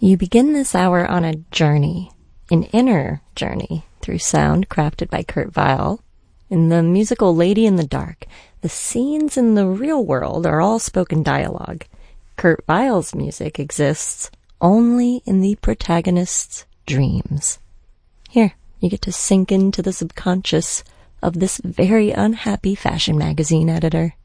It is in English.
You begin this hour on a journey, an inner journey, through sound crafted by Kurt Weill. In the musical Lady in the Dark, the scenes in the real world are all spoken dialogue. Kurt Weill's music exists only in the protagonist's dreams. Here, you get to sink into the subconscious of this very unhappy fashion magazine editor.